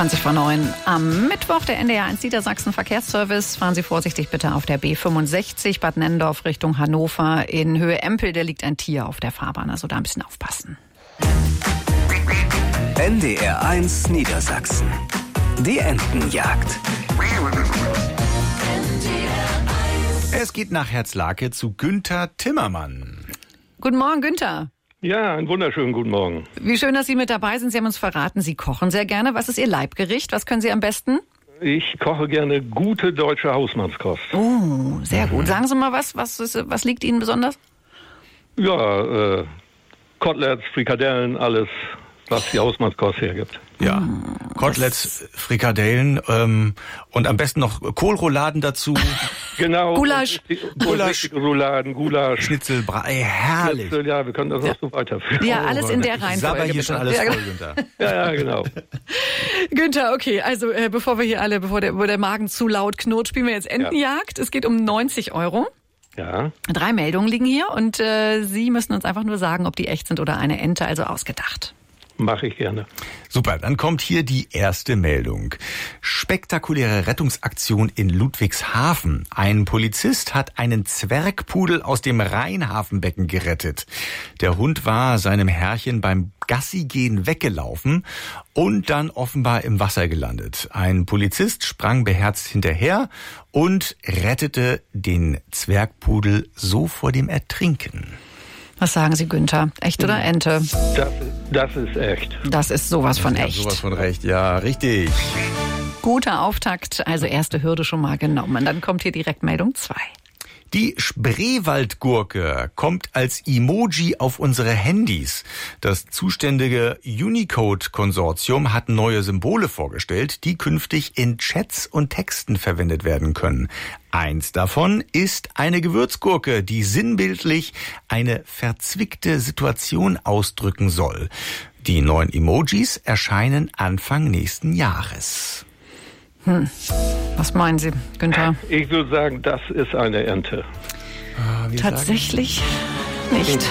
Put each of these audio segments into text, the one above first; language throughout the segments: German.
20:09 am Mittwoch, der NDR1 Niedersachsen Verkehrsservice. Fahren Sie vorsichtig bitte auf der B65 Bad Nennendorf Richtung Hannover. In Höhe Empel, da liegt ein Tier auf der Fahrbahn, also da ein bisschen aufpassen. NDR1 Niedersachsen. Die Entenjagd. Es geht nach Herzlake zu Günther Timmermann. Guten Morgen, Günther. Ja, einen wunderschönen guten Morgen. Wie schön, dass Sie mit dabei sind. Sie haben uns verraten, Sie kochen sehr gerne. Was ist Ihr Leibgericht? Was können Sie am besten? Ich koche gerne gute deutsche Hausmannskost. Oh, sehr gut. Sagen Sie mal was liegt Ihnen besonders? Ja, Koteletts, Frikadellen, alles, was die Hausmannskost hergibt. Ja, Koteletts, Frikadellen und am besten noch Kohlrouladen dazu. Genau. Gulasch. Gulasch. Rouladen, Gulasch. Schnitzelbrei, herrlich. Schnitzel, ja, wir können das auch so weiterführen. Ja, alles in der Reihenfolge. Sabber hier bitte. schon alles Ja, voll, Günther. Ja, genau. Günther, okay, also bevor der Magen zu laut knurrt, spielen wir jetzt Entenjagd. Es geht um 90 €. Ja. 3 Meldungen liegen hier und Sie müssen uns einfach nur sagen, ob die echt sind oder eine Ente, also ausgedacht. Mache ich gerne. Super, dann kommt hier die erste Meldung. Spektakuläre Rettungsaktion in Ludwigshafen. Ein Polizist hat einen Zwergpudel aus dem Rheinhafenbecken gerettet. Der Hund war seinem Herrchen beim Gassigehen weggelaufen und dann offenbar im Wasser gelandet. Ein Polizist sprang beherzt hinterher und rettete den Zwergpudel so vor dem Ertrinken. Was sagen Sie, Günther? Echt oder Ente? Das ist echt. Das ist sowas von Ja, echt. sowas von recht, ja, richtig. Guter Auftakt, also erste Hürde schon mal genommen. Dann kommt hier direkt Meldung 2. Die Spreewaldgurke kommt als Emoji auf unsere Handys. Das zuständige Unicode-Konsortium hat neue Symbole vorgestellt, die künftig in Chats und Texten verwendet werden können. Eins davon ist eine Gewürzgurke, die sinnbildlich eine verzwickte Situation ausdrücken soll. Die neuen Emojis erscheinen Anfang nächsten Jahres. Was meinen Sie, Günther? Ich würde sagen, das ist eine Ente. Tatsächlich nicht.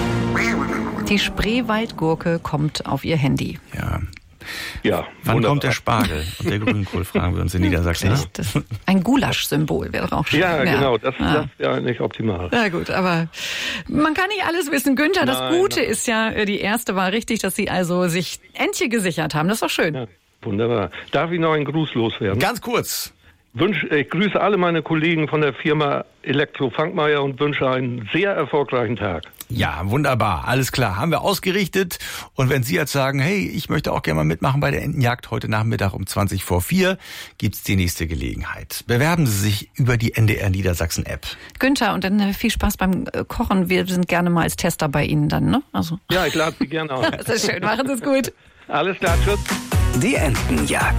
Die Spreewaldgurke kommt auf Ihr Handy. Ja. Ja, Wann wunderbar. kommt der Spargel und der Grünkohl, fragen wir uns in Niedersachsen. Ne? Das ein Gulasch-Symbol wäre auch schön. Ja, genau, das wäre eigentlich optimal. Ja gut, aber man kann nicht alles wissen. Günther, das Nein, Gute ist ja, die erste war richtig, dass Sie also sich Entchen gesichert haben. Das ist doch schön. Ja, wunderbar. Darf ich noch einen Gruß loswerden? Ganz kurz. Ich grüße alle meine Kollegen von der Firma Elektro Fankmeier und wünsche einen sehr erfolgreichen Tag. Ja, wunderbar. Alles klar. Haben wir ausgerichtet. Und wenn Sie jetzt sagen, hey, ich möchte auch gerne mal mitmachen bei der Entenjagd heute Nachmittag um 4:20 gibt's die nächste Gelegenheit. Bewerben Sie sich über die NDR Niedersachsen App. Günther, und dann viel Spaß beim Kochen. Wir sind gerne mal als Tester bei Ihnen dann, ne? Also. Ja, ich lade Sie gerne aus. Das ist schön. Machen Sie es gut. Alles klar, tschüss. Die Entenjagd.